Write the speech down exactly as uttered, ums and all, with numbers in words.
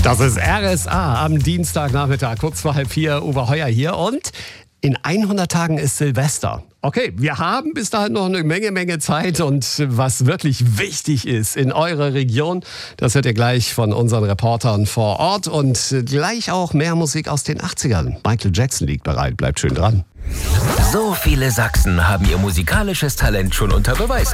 Das ist R S A am Dienstagnachmittag, kurz vor halb vier, Uwe Heuer hier. Und in hundert Tagen ist Silvester. Okay, wir haben bis dahin noch eine Menge, Menge Zeit. Und was wirklich wichtig ist in eurer Region, das hört ihr gleich von unseren Reportern vor Ort. Und gleich auch mehr Musik aus den achtzigern. Michael Jackson liegt bereit, bleibt schön dran. So viele Sachsen haben ihr musikalisches Talent schon unter Beweis